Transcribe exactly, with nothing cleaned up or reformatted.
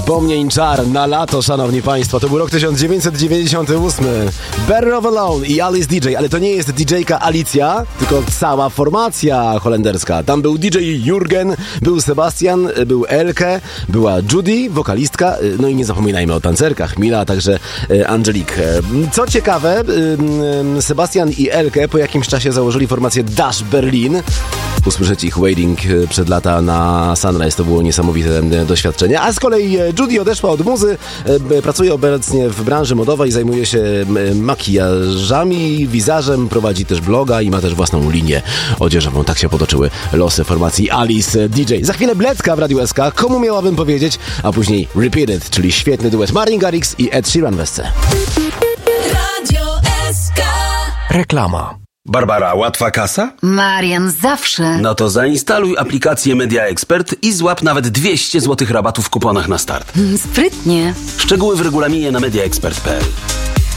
Wspomnień czar na lato, szanowni państwo. To był rok tysiąc dziewięćset dziewięćdziesiąty ósmy. Better Off Alone i Alice D J. Ale to nie jest didżejka Alicja, tylko cała formacja holenderska. Tam był D J Jurgen, był Sebastian, był Elke, była Judy, wokalistka, no i nie zapominajmy o tancerkach, Mila, a także Angelique. Co ciekawe, Sebastian i Elke po jakimś czasie założyli formację Dash Berlin. Usłyszeć ich Waiting przed lata na Sunrise to było niesamowite doświadczenie. A z kolei Judy odeszła od muzy, pracuje obecnie w branży modowej, zajmuje się makijażami, wizażem, prowadzi też bloga i ma też własną linię odzieżową. Tak się potoczyły losy formacji Alice D J. Za chwilę Blecka w Radiu S K. Komu miałabym powiedzieć? A później Repeated, czyli świetny duet Martin Garrix i Ed Sheeran w Esce. Radio S K. Reklama. Barbara, łatwa kasa? Marian, zawsze. No to zainstaluj aplikację Media Expert i złap nawet dwieście złotych rabatu w kuponach na start. Sprytnie. Szczegóły w regulaminie na mediaexpert kropka p l.